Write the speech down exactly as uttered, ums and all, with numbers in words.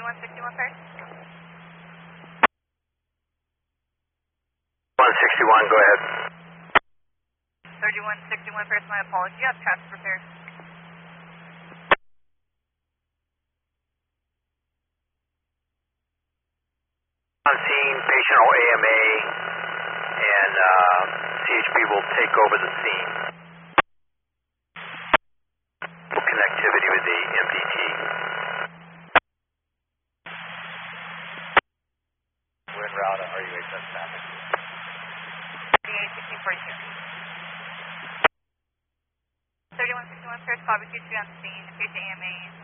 thirty-one sixty-one first. one sixty-one, go ahead. thirty-one sixty-one first, my apology. I have traffic prepared. On scene, patient O A M A, and uh, C H P will take over the scene. Connectivity with the M D T. We're en route on R U H S traffic. thirty-eight sixteen forty-two. thirty-one sixty-one first, copy two three on the scene. Patient A M A.